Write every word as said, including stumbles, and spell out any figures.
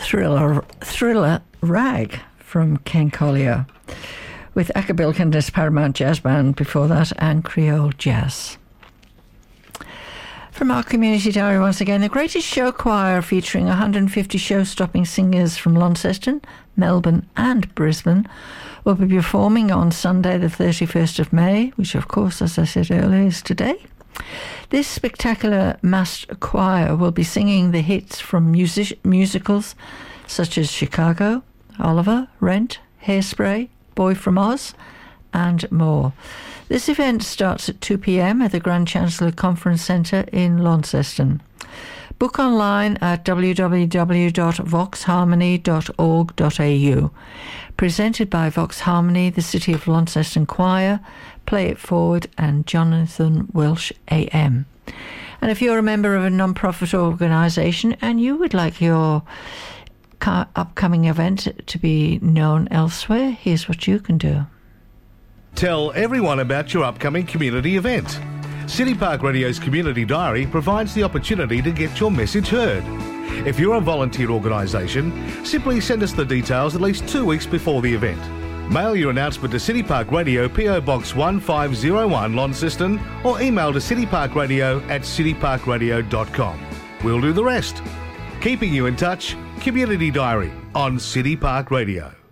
Thriller, Thriller Rag from Ken Collier, with Acapulco and his Paramount Jazz Band before that, and Creole Jazz. From our community diary once again, the Greatest Show Choir, featuring one hundred fifty show-stopping singers from Launceston, Melbourne and Brisbane, will be performing on Sunday the thirty-first of May, which of course, as I said earlier, is today. This spectacular massed choir will be singing the hits from music- musicals such as Chicago, Oliver, Rent, Hairspray, Boy from Oz, and more. This event starts at two p.m. at the Grand Chancellor Conference Centre in Launceston. Book online at w w w dot vox harmony dot org dot a u. Presented by Vox Harmony, the City of Launceston Choir, Play It Forward, and Jonathan Welsh A M. And if you're a member of a non-profit organisation and you would like your ca- upcoming event to be known elsewhere, here's what you can do. Tell everyone about your upcoming community event. City Park Radio's Community Diary provides the opportunity to get your message heard. If you're a volunteer organisation, simply send us the details at least two weeks before the event. Mail your announcement to City Park Radio, P O Box one five zero one, Launceston, or email to cityparkradio at cityparkradio dot com. We'll do the rest. Keeping you in touch, Community Diary on City Park Radio.